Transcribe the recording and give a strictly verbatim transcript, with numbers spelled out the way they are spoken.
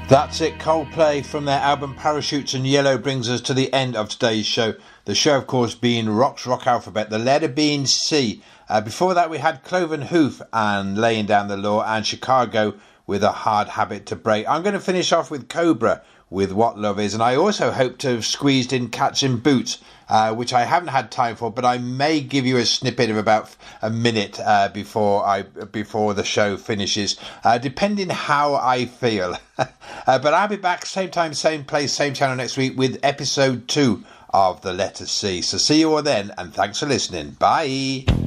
That's it, Coldplay from their album Parachutes and Yellow brings us to the end of today's show. The show, of course, being Rock's Rock Alphabet, the letter being C. Uh, before that, we had Cloven Hoof and Laying Down the Law, and Chicago with A Hard Habit to Break. I'm going to finish off with Cobra with What Love Is, and I also hope to have squeezed in Cats in Boots, uh, which I haven't had time for, but I may give you a snippet of about a minute uh, before I before the show finishes, uh, depending how I feel. uh, but I'll be back same time, same place, same channel next week with episode two of The Letter C. So see you all then, and thanks for listening. Bye.